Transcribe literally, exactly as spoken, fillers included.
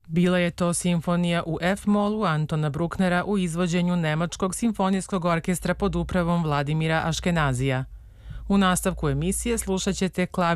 Bila je to simfonija u F-molu Antona Brucknera u izvođenju Nemačkog simfonijskog orkestra pod upravom Vladimira Aškenazija. U nastavku emisije slušat ćete klavirski